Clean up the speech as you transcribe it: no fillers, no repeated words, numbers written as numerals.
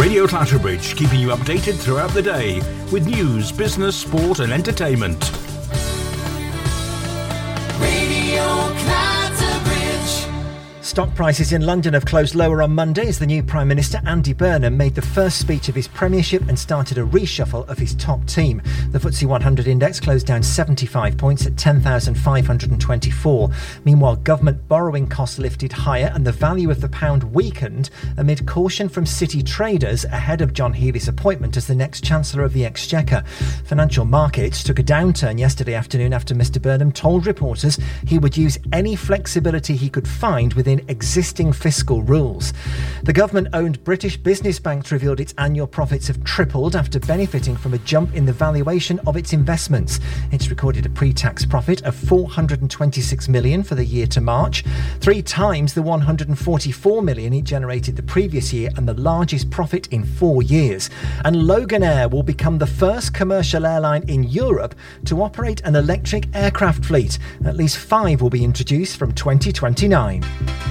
Radio Clatterbridge, keeping you updated throughout the day with news, business, sport and entertainment. Radio Clatterbridge. Stock prices in London have closed lower on Monday as the new Prime Minister Andy Burnham made the first speech of his premiership and started a reshuffle of his top team. The FTSE 100 index closed down 75 points at 10,524. Meanwhile, government borrowing costs lifted higher and the value of the pound weakened amid caution from City traders ahead of John Healey's appointment as the next Chancellor of the Exchequer. Financial markets took a downturn yesterday afternoon after Mr Burnham told reporters he would use any flexibility he could find within existing fiscal rules. The government-owned British Business Bank revealed its annual profits have tripled after benefiting from a jump in the valuation of its investments. It's recorded a pre-tax profit of £426 million for the year to March, 3 times the £144 million it generated the previous year and the largest profit in 4 years. And Loganair will become the first commercial airline in Europe to operate an electric aircraft fleet. At least 5 will be introduced from 2029.